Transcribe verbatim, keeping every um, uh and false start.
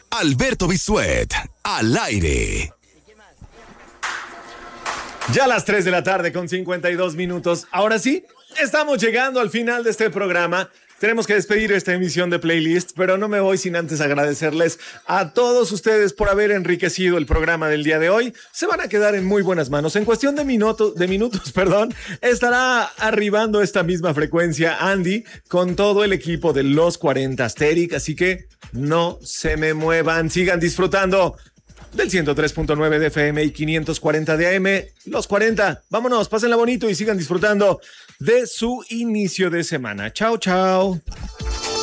Alberto Bisuet, al aire. Ya a las tres de la tarde con cincuenta y dos minutos. Ahora sí, estamos llegando al final de este programa. Tenemos que despedir esta emisión de Playlist, pero no me voy sin antes agradecerles a todos ustedes por haber enriquecido el programa del día de hoy. Se van a quedar en muy buenas manos. En cuestión de, minuto, de minutos, perdón, estará arribando esta misma frecuencia Andy con todo el equipo de Los cuarenta Asterix, así que no se me muevan, sigan disfrutando del ciento tres punto nueve de F M y quinientos cuarenta de A M, Los cuarenta. Vámonos, pásenla bonito y sigan disfrutando de su inicio de semana. Chao, chao.